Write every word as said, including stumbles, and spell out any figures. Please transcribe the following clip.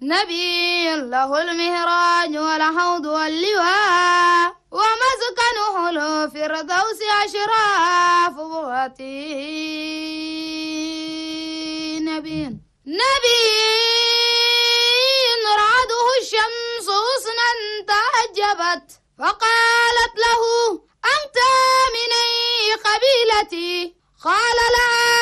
نبي له المهراج والحوض واللواء ومسكنه له فردوس أشراف بواتي نبي نبي رعده الشمس حسنا تعجبت فقالت له أنت من أي قبيلتي قال لها